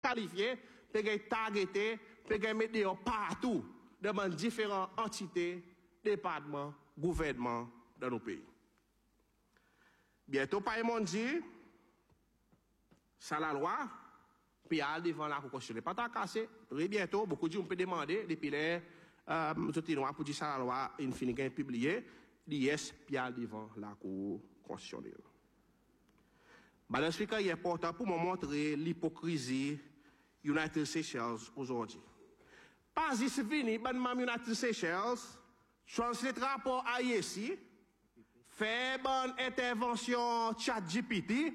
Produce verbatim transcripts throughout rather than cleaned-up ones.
qualifié, peut gagner targeté, peut gagner mettre partout dans différentes entités, départements, gouvernements dans nos pays. Bientôt, pas monde dit, ça la loi, puis à devant la Cour constitutionnelle. Pas tant cassé, très bientôt, beaucoup de gens peuvent demander, depuis les, euh, pour dire ça la loi, une fin de publié, l'I S, puis à devant la Cour constitutionnelle. Madame Speaker, il est important pour me montrer l'hypocrisie United Seychelles aujourd'hui. Pas ici fini, ben United Seychelles, translate rapport à I S I, fait bonne intervention chat G P T,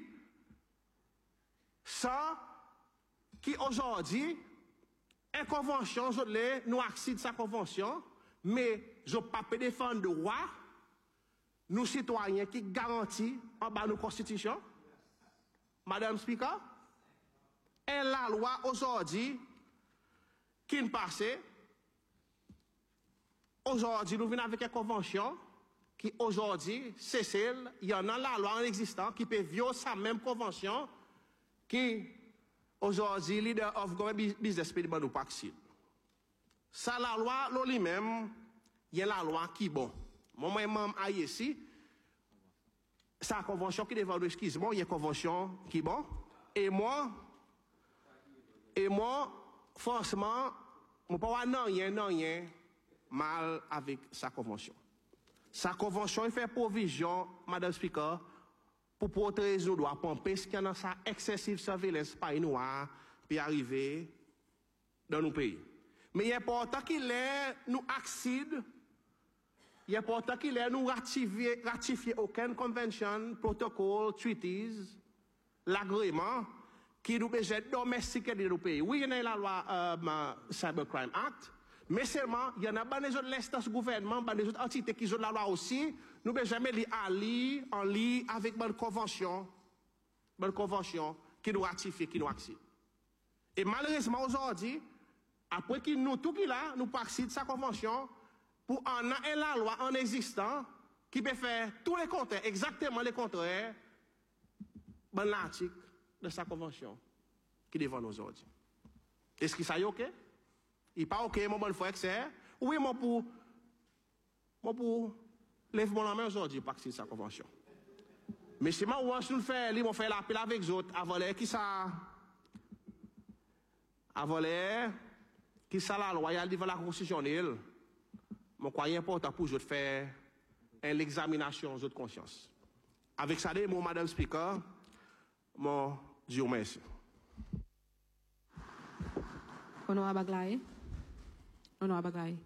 ça, qui aujourd'hui, une convention, je l'ai, nous accèdons sa convention, mais je ne peux pas défendre le droit, nous citoyens qui garantissent en bas nos constitutions. Madame Speaker, et la loi aujourd'hui qui ne passe, aujourd'hui nous venons avec une convention qui aujourd'hui, c'est celle, il y en a la loi en existant qui peut violer sa même convention qui aujourd'hui, leader of government business pays de Paxil. Ça, la loi, lui-même, il y a la loi qui est bon. Moi-même, ici, sa convention qui devant nous, excuse-moi, il y a une convention qui est bon. Et moi, et moi, forcément, je ne peux pas non, il y a non, il y a mal avec sa convention. Sa convention, il fait provision, Madame Speaker, pour protéger nos droits, pour empêcher qu'il y a sa excessive surveillance par les noirs, puis arriver dans nos pays. Mais il est important qu'il ait nous accède, il est important qu'il ait nous ratifier, ratifier aucune convention, protocole, treaties, l'agrément qui nous besoin de domestiquer dans nos pays. Oui, il y a la loi euh, Cybercrime Act, mais seulement, il y en a pas des autres instances gouvernement, des autres entités qui ont la loi aussi, nous ne jamais les allier en lien avec une convention, une convention qui nous ratifie, qui nous accède. Et malheureusement, aujourd'hui, après que nous, tout qui là, nous participons de sa convention, pour en avoir la loi en existant, qui peut faire tous les contraires, exactement les contraires, dans l'article de sa convention, qui est devant nous aujourd'hui. Est-ce que ça y est OK? Il n'est pas OK, mon bon frère, c'est. Oui, moi pour. Moi pour. Lève mon main aujourd'hui, pour participer de sa convention. Mais si moi, je nous fais, ils m'ont fait l'appel avec les autres, avant les qui ça. Avant les. Qui ça la loi, devant la constitutionnelle. Je crois important pour je faire l'examination de conscience. Avec ça, mon Madame Speaker, mon Dieu merci. Honorable Baglaye. Honorable Baglaye.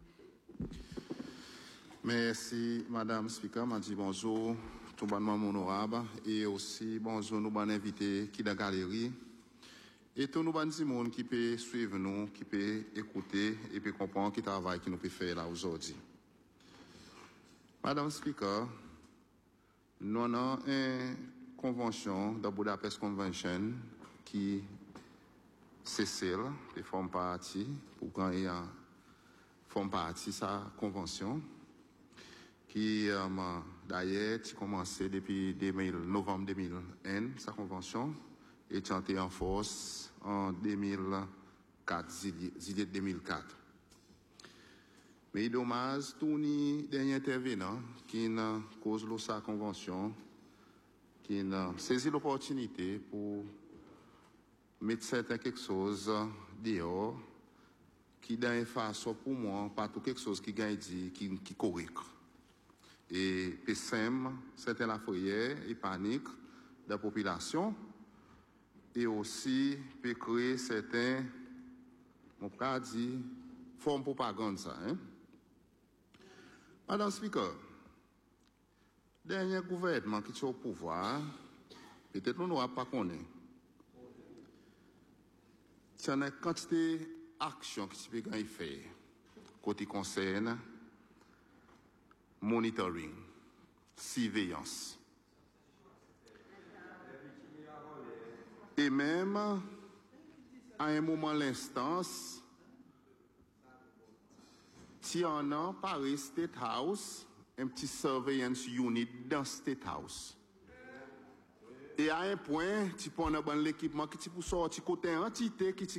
Merci, Madame Speaker. Je dis bonjour, tout le monde honorable, et aussi bonjour, nous bonnes invités qui dans la galerie, et tous nous bonnes monde qui peut suivre nous, qui peut écouter et peut comprendre qui travail qui nous peut faire là aujourd'hui. Madame Speaker, nous avons une convention de Budapest Convention qui c'est celle qui forme partie, pour quand il y a forme partie de sa convention, qui euh, d'ailleurs a commencé depuis novembre deux mille un, sa convention, et est entrée en force en deux mille quatre, juillet deux mille quatre. Mais dommage, tous les derniers intervenants qui ont causé sa convention, qui ont saisi l'opportunité pour mettre certain quelque chose dehors, qui dans une façon pour moi, pas tout quelque chose qui gagne dit, qui, qui correct. Et P S E M, certains la foyer et panique de la population, et aussi peut créer certains, on peut dire, formes de propagande ça, hein. Madame Speaker, dernier gouvernement qui est au pouvoir, peut-être nous n'avons pas connu. Il y a une quantité d'actions qui se peuvent faire, côté concerne monitoring, surveillance. Et même, à un moment l'instance, si on a Paris State House, un petit surveillance unit dans State House. Et à un point, tu peux avoir l'équipement qui peut sortir côté entité qui